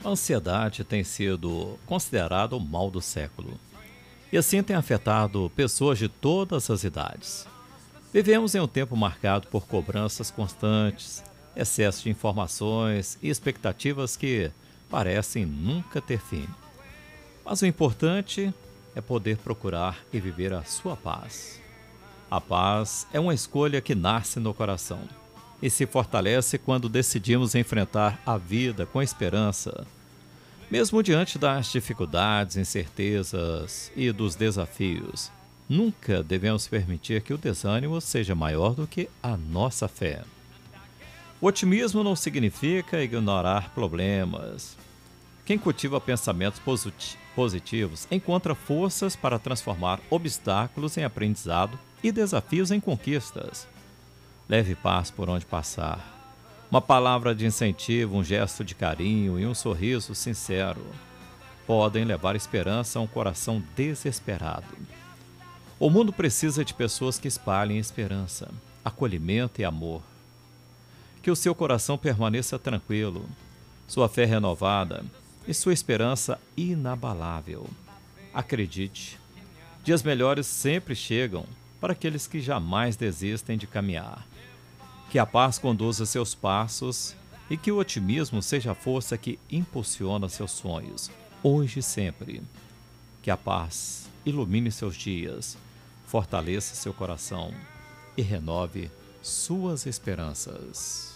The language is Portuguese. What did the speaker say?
A ansiedade tem sido considerada o mal do século, e assim tem afetado pessoas de todas as idades. Vivemos em um tempo marcado por cobranças constantes, excesso de informações e expectativas que parecem nunca ter fim. Mas o importante é poder procurar e viver a sua paz. A paz é uma escolha que nasce no coração e se fortalece quando decidimos enfrentar a vida com esperança, mesmo diante das dificuldades, incertezas e dos desafios. Nunca devemos permitir que o desânimo seja maior do que a nossa fé. O otimismo não significa ignorar problemas. Quem cultiva pensamentos positivos encontra forças para transformar obstáculos em aprendizado e desafios em conquistas. Leve paz por onde passar. Uma palavra de incentivo, um gesto de carinho e um sorriso sincero podem levar esperança a um coração desesperado. O mundo precisa de pessoas que espalhem esperança, acolhimento e amor. Que o seu coração permaneça tranquilo, sua fé renovada e sua esperança inabalável. Acredite, dias melhores sempre chegam para aqueles que jamais desistem de caminhar. Que a paz conduza seus passos e que o otimismo seja a força que impulsiona seus sonhos, hoje e sempre. Que a paz ilumine seus dias, fortaleça seu coração e renove suas esperanças.